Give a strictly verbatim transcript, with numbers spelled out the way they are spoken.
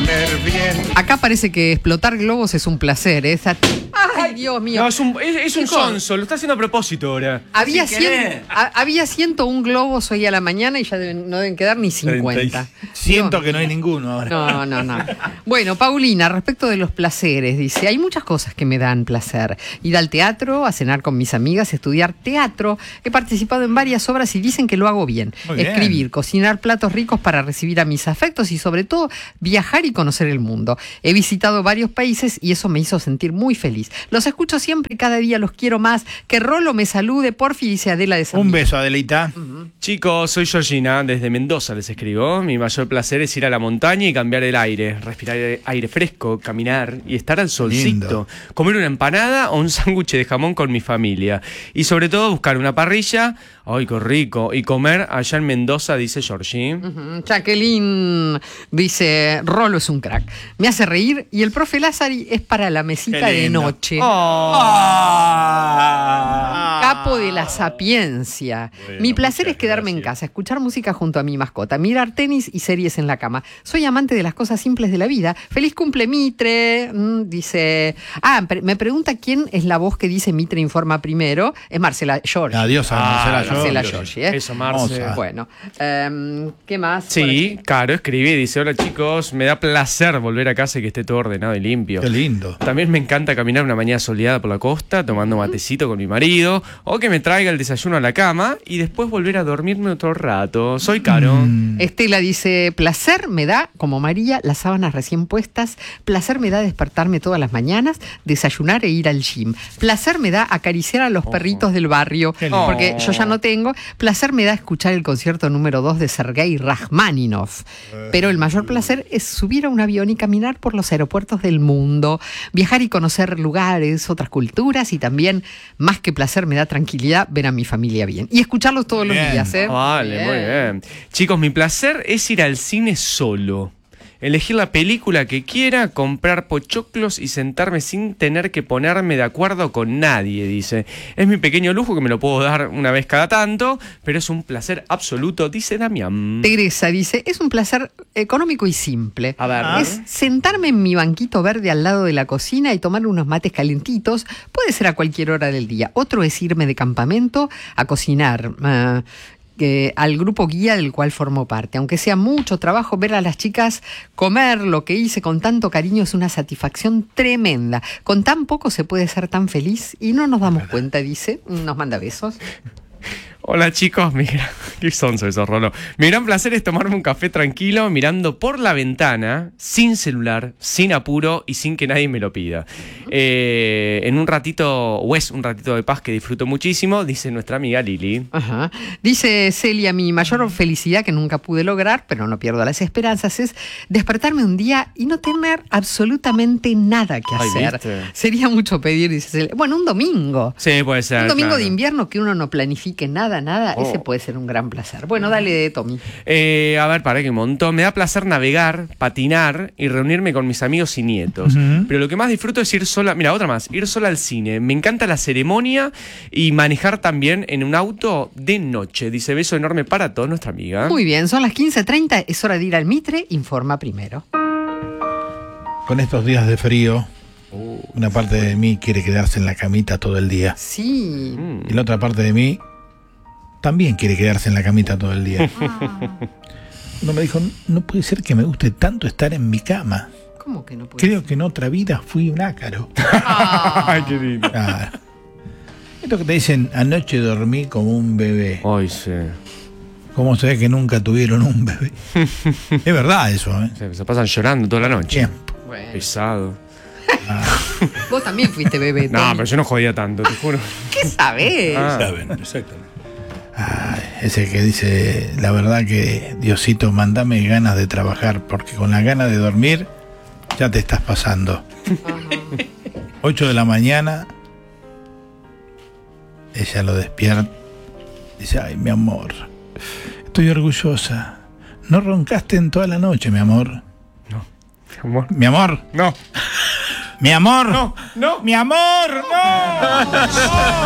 oler bien. Acá parece que explotar globos es un placer, ¿eh? Esa... Ay, Dios mío. No, es un, es, es un Chicos, sonso, lo está haciendo a propósito ahora. Había, Sin cien, querer. a- había ciento un globos hoy a la mañana y ya deben- no deben quedar ni cincuenta. Siento que no hay ninguno ahora. No, no, no. Bueno, Paulina, respecto de los placeres, dice, hay muchas cosas que me dan placer. Ir al teatro, a cenar con mis amigas, estudiar teatro. He participado en varias obras y dicen que lo hago bien. Muy bien. Escribir, cocinar platos ricos para recibir a mis afectos y sobre todo viajar y conocer el mundo. He visitado varios países y eso me hizo sentir muy feliz. Los escucho siempre y cada día los quiero más. Que Rolo me salude, porfi, dice Adela de San Un Miguel. beso, Adelita. Chicos, soy Georgina, desde Mendoza les escribo. Mi mayor placer es ir a la montaña y cambiar el aire, respirar aire fresco, caminar y estar al solcito. Lindo. Comer una empanada o un sándwich de jamón con mi familia. Y sobre todo buscar una parrilla, ¡ay, qué rico! Y comer allá en Mendoza, dice Georgie. Ujú. Jacqueline dice, Rolo es un crack. Me hace reír y el profe Lázari es para la mesita Qué de lindo. noche. Ah. Capo de la sapiencia. Bueno, Mi placer muchas es quedarme en gracias. casa, escuchar música junto a mi mascota, mirar tenis y series en la cama. Soy amante de las cosas simples de la vida. Feliz cumple, Mitre. Mm, dice. Ah, pre- me pregunta quién es la voz que dice Mitre informa primero. Es Marcela George. Adiós a Ah, Marcela Marcela George. Giorgi, ¿eh? Eso, Marce. Hermosa. Bueno, em, ¿qué más? Por Sí, aquí. Caro escribe y dice, hola chicos, me da placer volver a casa y que esté todo ordenado y limpio. Qué lindo. También me encanta caminar una mañana soleada por la costa, tomando matecito con mi marido, o que me traiga el desayuno a la cama y después volver a dormirme otro rato. Soy Caro. Mm. Estela dice, placer me da, como María, las sábanas recién puestas, placer me da despertarme todas las mañanas, desayunar e ir al gym, placer me da acariciar a los perritos del barrio, Qué lindo. porque yo ya no tengo, placer me da escuchar el concierto número dos de Sergei Rachmaninoff, pero el mayor placer es subir a un avión y caminar por los aeropuertos del mundo, viajar y conocer lugares, otras culturas y también, más que placer, me da tranquilidad ver a mi familia bien y escucharlos todos Bien. los días. ¿eh? Vale, muy bien. Chicos, mi placer es ir al cine solo. Elegir la película que quiera, comprar pochoclos y sentarme sin tener que ponerme de acuerdo con nadie, dice. Es mi pequeño lujo que me lo puedo dar una vez cada tanto, pero es un placer absoluto, dice Damián. Teresa dice, es un placer económico y simple. A ver. Es sentarme en mi banquito verde al lado de la cocina y tomar unos mates calentitos. Puede ser a cualquier hora del día. Otro es irme de campamento a cocinar. ah, que al grupo guía del cual formo parte. Aunque sea mucho trabajo, ver a las chicas comer lo que hice con tanto cariño es una satisfacción tremenda. Con tan poco se puede ser tan feliz y no nos damos cuenta, dice. Nos manda besos. Hola chicos, mira, qué sonso eso, Rolo. Mi gran placer es tomarme un café tranquilo mirando por la ventana, sin celular, sin apuro y sin que nadie me lo pida. Eh, en un ratito, o es un ratito de paz que disfruto muchísimo, dice nuestra amiga Lili. Ajá. Dice Celia, mi mayor felicidad que nunca pude lograr, pero no pierdo las esperanzas, es despertarme un día y no tener absolutamente nada que Ay, hacer. ¿viste? Sería mucho pedir, dice Celia. Bueno, un domingo. Sí, puede ser. Un domingo claro. de invierno que uno no planifique nada, nada, Oh. ese puede ser un gran placer. Bueno, dale, Tommy. Eh, a ver, para que un montón. Me da placer navegar, patinar y reunirme con mis amigos y nietos. Ujú. Pero lo que más disfruto es ir sola. Mira, otra más. Ir sola al cine. Me encanta la ceremonia y manejar también en un auto de noche. Dice beso enorme para toda nuestra amiga. Muy bien, son las quince treinta, es hora de ir al Mitre, informa primero. Con estos días de frío, una parte de mí quiere quedarse en la camita todo el día. Sí. Mm. Y la otra parte de mí también quiere quedarse en la camita todo el día. Uno me dijo, no puede ser que me guste tanto estar en mi cama. ¿Cómo que no puede Creo que en otra vida fui un ácaro. Ay, qué lindo. Claro. Esto que te dicen, anoche dormí como un bebé. Ay, sí. ¿Cómo se ve que nunca tuvieron un bebé? Es verdad eso, ¿eh? Se, se pasan llorando toda la noche. Tiempo. Bueno, Pesado. vos también fuiste bebé, No, Tommy. pero yo no jodía tanto, te juro. ¿Qué sabés? Ah. Saben, exactamente. Ay, ese que dice, la verdad que Diosito, mandame ganas de trabajar, porque con las ganas de dormir ya te estás pasando. ocho de la mañana, ella lo despierta, dice, ay, mi amor, estoy orgullosa. No roncaste en toda la noche, mi amor. Amor. Mi amor, No, mi amor, no, no. mi amor, no.